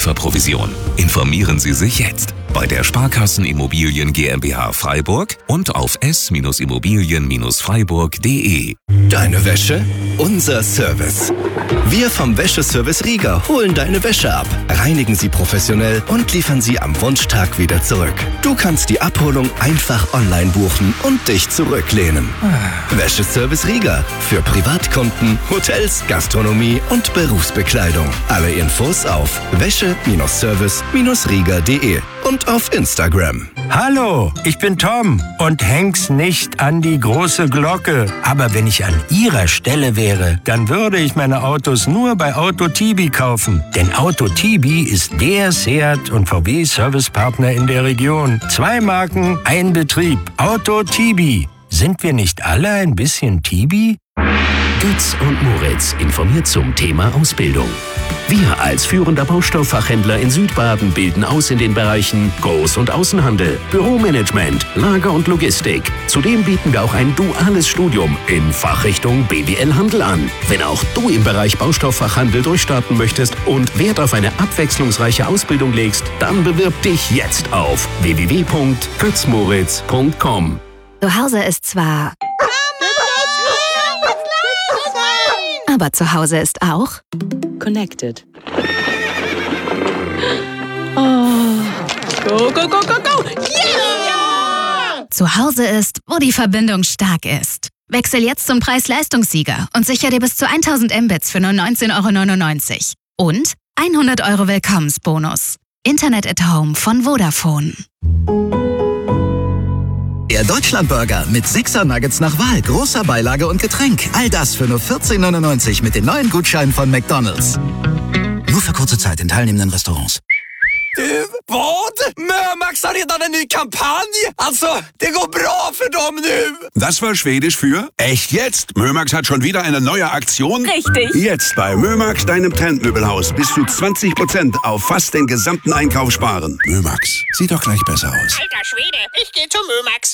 Verkäuferprovision. Informieren Sie sich jetzt bei der Sparkassen Immobilien GmbH Freiburg und auf s-immobilien-freiburg.de. Deine Wäsche? Unser Service. Wir vom Wäscheservice Rieger holen deine Wäsche ab, reinigen sie professionell und liefern sie am Wunschtag wieder zurück. Du kannst die Abholung einfach online buchen und dich zurücklehnen. Wäscheservice Rieger für Privatkunden, Hotels, Gastronomie und Berufsbekleidung. Alle Infos auf wäsche-service-rieger.de und auf Instagram. Hallo, ich bin Tom und häng's nicht an die große Glocke. Aber wenn ich an Ihrer Stelle wäre, dann würde ich meine Autos nur bei Auto Tibi kaufen. Denn Auto Tibi ist der Seat und VW Servicepartner in der Region. 2 Marken, ein Betrieb. Auto Tibi. Sind wir nicht alle ein bisschen Tibi? Götz und Moritz informiert zum Thema Ausbildung. Wir als führender Baustofffachhändler in Südbaden bilden aus in den Bereichen Groß- und Außenhandel, Büromanagement, Lager und Logistik. Zudem bieten wir auch ein duales Studium in Fachrichtung BWL-Handel an. Wenn auch du im Bereich Baustofffachhandel durchstarten möchtest und Wert auf eine abwechslungsreiche Ausbildung legst, dann bewirb dich jetzt auf www.götzmoritz.com. Zu Hause ist zwar... Aber zu Hause ist auch... Connected. Oh. Go, go, go, go, go! Yeah! Zu Hause ist, wo die Verbindung stark ist. Wechsel jetzt zum Preis-Leistungssieger und sicher dir bis zu 1000 Mbits für nur 19,99 € und 100 € Willkommensbonus. Internet at Home von Vodafone. Der Deutschlandburger mit 6er Nuggets nach Wahl, großer Beilage und Getränk. All das für nur 14,99 € mit den neuen Gutscheinen von McDonald's. Nur für kurze Zeit in teilnehmenden Restaurants. Du, vad? Mömax har redan en ny kampanj. Alltså, det går bra för dem nu. Das war Schwedisch für echt jetzt. Mömax hat schon wieder eine neue Aktion. Richtig. Jetzt bei Mömax, deinem Trendmöbelhaus, bis zu 20% auf fast den gesamten Einkauf sparen. Mömax, sieht doch gleich besser aus. Alter Schwede, ich gehe zu Mömax.